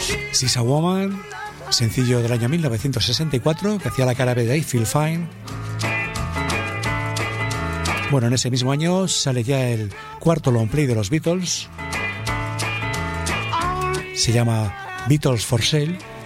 She's a Woman, sencillo del año 1964 que hacía la cara B de I Feel Fine. Bueno, en ese mismo año sale ya el cuarto long play de los Beatles. Se llama Beatles for Sale